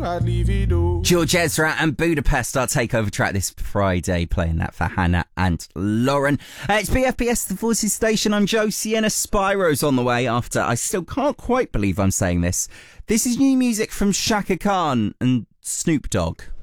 I'd leave it all. George Ezra and Budapest, our takeover track this Friday, playing that for Hannah and Lauren. It's BFBS, the Voices Station. I'm Joe. Sienna Spyro's on the way after. I still can't quite believe I'm saying this. This is new music from Shaka Khan and Snoop Dogg.